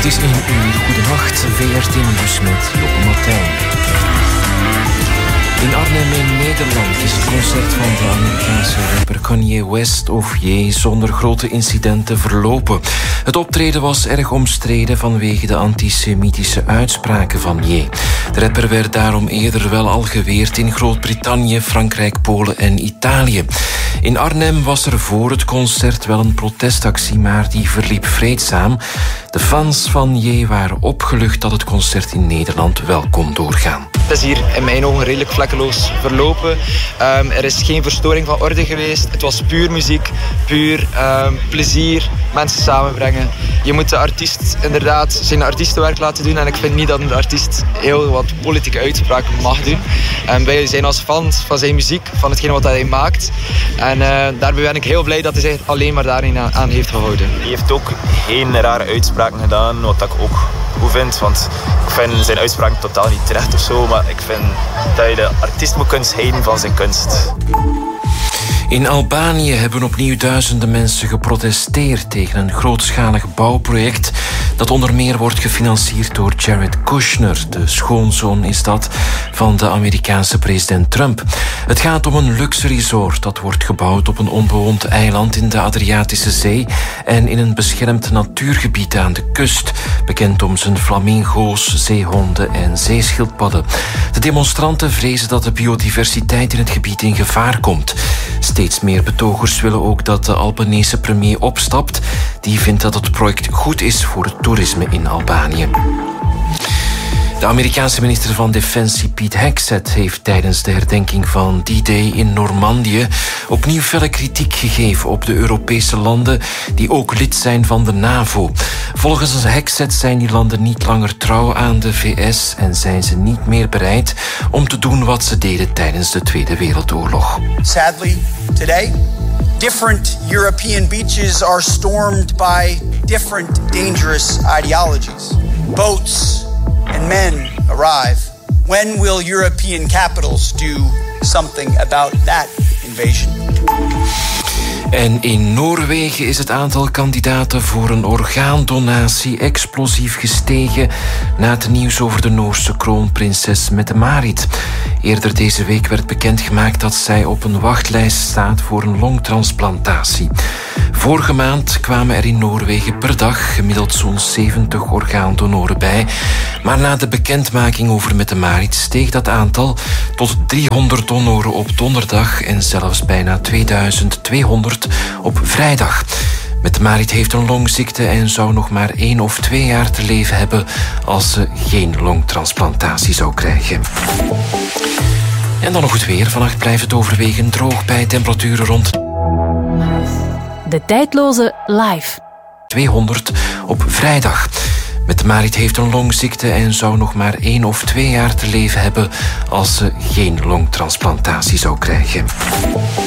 is 1 uur. Goedenacht, VRT Nieuws met Joppe Martijn. In Arnhem in Nederland is het concert van de Amerikaanse rapper Kanye West of Ye zonder grote incidenten verlopen. Het optreden was erg omstreden vanwege de antisemitische uitspraken van Ye. De rapper werd daarom eerder wel al geweerd in Groot-Brittannië, Frankrijk, Polen en Italië. In Arnhem was er voor het concert wel een protestactie, maar die verliep vreedzaam. De fans van Ye waren opgelucht dat het concert in Nederland wel kon doorgaan. Het is hier in mijn ogen redelijk vlekkeloos verlopen. Er is geen verstoring van orde geweest. Het was puur muziek, puur plezier, mensen samenbrengen. Je moet de artiest inderdaad zijn artiestenwerk laten doen. En ik vind niet dat een artiest heel wat politieke uitspraken mag doen. Wij zijn als fans van zijn muziek, van hetgeen wat hij maakt. En daarbij ben ik heel blij dat hij zich alleen maar daarin aan heeft gehouden. Hij heeft ook geen rare uitspraken gedaan, wat ik ook goed vind. Want ik vind zijn uitspraken totaal niet terecht of zo. Maar ik vind dat je de artiest moet kunnen scheiden van zijn kunst. In Albanië hebben opnieuw duizenden mensen geprotesteerd tegen een grootschalig bouwproject dat onder meer wordt gefinancierd door Jared Kushner. De schoonzoon is dat van de Amerikaanse president Trump. Het gaat om een luxe resort dat wordt gebouwd op een onbewoond eiland in de Adriatische Zee en in een beschermd natuurgebied aan de kust, bekend om zijn flamingo's, zeehonden en zeeschildpadden. De demonstranten vrezen dat de biodiversiteit in het gebied in gevaar komt. Steeds meer betogers willen ook dat de Albanese premier opstapt. Die vindt dat het project goed is voor het toerisme in Albanië. De Amerikaanse minister van Defensie Pete Hegseth heeft tijdens de herdenking van D-Day in Normandië opnieuw felle kritiek gegeven op de Europese landen die ook lid zijn van de NAVO. Volgens Hegseth zijn die landen niet langer trouw aan de VS en zijn ze niet meer bereid om te doen wat ze deden tijdens de Tweede Wereldoorlog. Sadly, today, different European beaches are stormed by different dangerous ideologies. Boats and men arrive. When will European capitals do something about that invasion? En in Noorwegen is het aantal kandidaten voor een orgaandonatie explosief gestegen na het nieuws over de Noorse kroonprinses Mette-Marit. Eerder deze week werd bekendgemaakt dat zij op een wachtlijst staat voor een longtransplantatie. Vorige maand kwamen er in Noorwegen per dag gemiddeld zo'n 70 orgaandonoren bij. Maar na de bekendmaking over Mette-Marit steeg dat aantal tot 300 donoren op donderdag en zelfs bijna 2200 op vrijdag. Mette-Marit heeft een longziekte en zou nog maar 1 of 2 jaar te leven hebben als ze geen longtransplantatie zou krijgen. En dan nog het weer. Vannacht blijft het overwegend droog bij temperaturen rond de tijdloze live. 200 op vrijdag. Mette-Marit heeft een longziekte en zou nog maar 1 of 2 jaar te leven hebben als ze geen longtransplantatie zou krijgen.